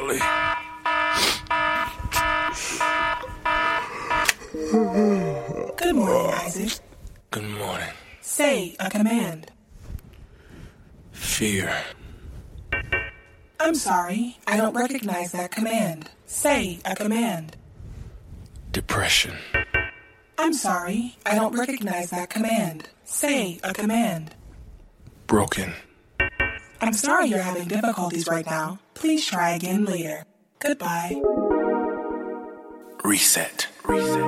slowly. Good morning, Isaac. Good morning. Say a command. Fear. I'm sorry, I don't recognize that command. Say a command. Depression. I'm sorry, I don't recognize that command. Say a command. Broken. I'm sorry you're having difficulties right now. Please try again later. Goodbye. Reset.